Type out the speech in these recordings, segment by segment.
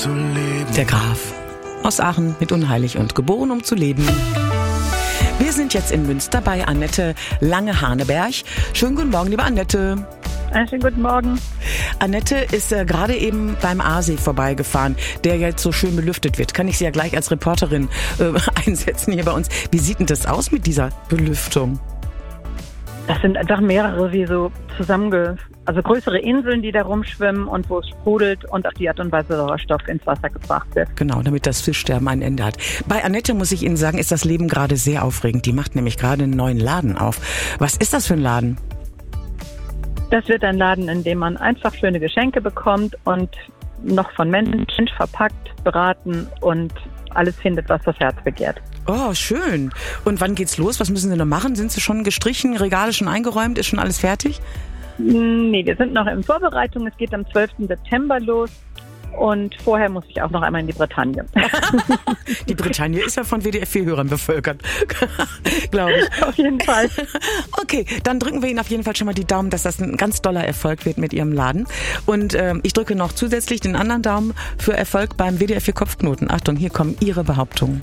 zu leben. Der Graf aus Aachen mit Unheilig und geboren, um zu leben. Wir sind jetzt in Münster bei Annette Lange-Haneberg. Schönen guten Morgen, liebe Annette. Schönen guten Morgen. Annette ist gerade eben beim Aasee vorbeigefahren, der jetzt so schön belüftet wird. Kann ich Sie ja gleich als Reporterin einsetzen hier bei uns. Wie sieht denn das aus mit dieser Belüftung? Das sind einfach mehrere, wie so also größere Inseln, die da rumschwimmen und wo es sprudelt und auf die Art und Weise Sauerstoff ins Wasser gebracht wird. Genau, damit das Fischsterben ein Ende hat. Bei Annette, muss ich Ihnen sagen, ist das Leben gerade sehr aufregend. Die macht nämlich gerade einen neuen Laden auf. Was ist das für ein Laden? Das wird ein Laden, in dem man einfach schöne Geschenke bekommt und noch von Menschen verpackt, beraten und alles findet, was das Herz begehrt. Oh, schön. Und wann geht's los? Was müssen Sie noch machen? Sind Sie schon gestrichen, Regale schon eingeräumt? Ist schon alles fertig? Nee, wir sind noch in Vorbereitung. Es geht am 12. September los. Und vorher muss ich auch noch einmal in die Bretagne. Die Bretagne ist ja von WDR-4-Hörern bevölkert, glaube ich. Auf jeden Fall. Okay, dann drücken wir Ihnen auf jeden Fall schon mal die Daumen, dass das ein ganz doller Erfolg wird mit Ihrem Laden. Und ich drücke noch zusätzlich den anderen Daumen für Erfolg beim WDR-4-Kopfknoten. Achtung, hier kommen Ihre Behauptungen.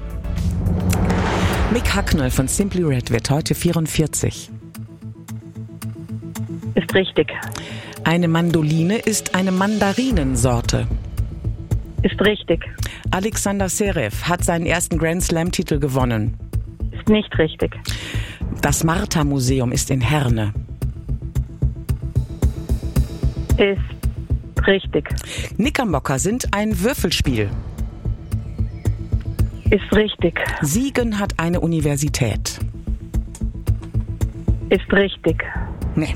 Mick Hucknall von Simply Red wird heute 44. Ist richtig. Eine Mandoline ist eine Mandarinensorte. Ist richtig. Alexander Zverev hat seinen ersten Grand Slam-Titel gewonnen. Ist nicht richtig. Das Martha-Museum ist in Herne. Ist richtig. Knickerbocker sind ein Würfelspiel. Ist richtig. Siegen hat eine Universität. Ist richtig. Nee.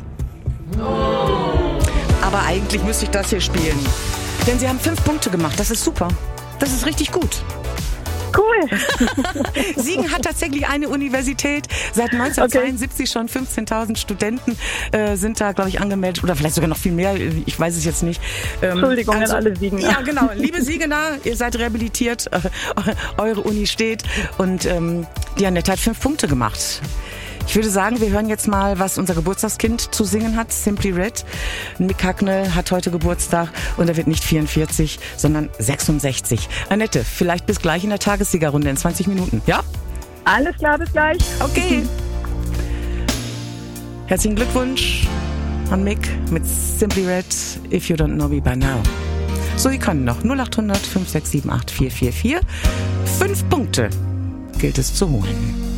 Aber eigentlich müsste ich das hier spielen. Denn Sie haben 5 Punkte gemacht. Das ist super. Das ist richtig gut. Cool. Siegen hat tatsächlich eine Universität. Seit 1972 schon 15.000 Studenten sind da, glaube ich, angemeldet. Oder vielleicht sogar noch viel mehr. Ich weiß es jetzt nicht. Entschuldigung an alle Siegener. Ja, genau. Liebe Siegener, ihr seid rehabilitiert. Eure Uni steht. Und die Annette hat 5 Punkte gemacht. Ich würde sagen, wir hören jetzt mal, was unser Geburtstagskind zu singen hat. Simply Red. Mick Hucknall hat heute Geburtstag und er wird nicht 44, sondern 66. Annette, vielleicht bis gleich in der Tagessiegerrunde in 20 Minuten, ja? Alles klar, bis gleich. Okay. Herzlichen Glückwunsch an Mick mit Simply Red, If You Don't Know Me By Now. So, ihr könnt noch 0800 5678 444. 5 Punkte gilt es zu holen.